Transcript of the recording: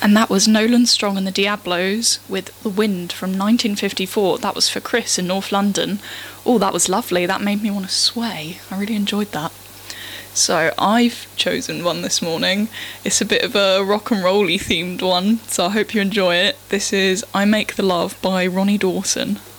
And that was Nolan Strong and the Diablos with The Wind from 1954. That was for Chris in North London. Oh, that was lovely. That made me want to sway. I really enjoyed that. So I've chosen one this morning. It's a bit of a rock and roll-y themed one, so I hope you enjoy it. This is I Make the Love by Ronnie Dawson.